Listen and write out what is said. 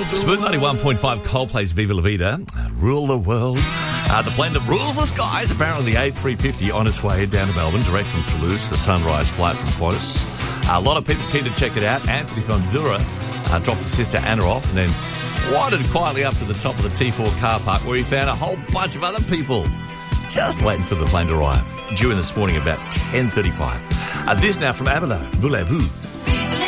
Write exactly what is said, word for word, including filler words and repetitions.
Smooth ninety-one point five Coldplay's Viva La Vida, uh, Rule the World. Uh, the plane that rules the skies, apparently the A three fifty on its way down to Melbourne, direct from Toulouse, the sunrise flight from Qantas. Uh, a lot of people keen to check it out. Anthony Condura uh, dropped his sister Anna off and then wandered quietly up to the top of the T four car park where he found a whole bunch of other people just waiting for the plane to arrive. Due in this morning about ten thirty-five. Uh, this now from Abelo, Voulez-vous?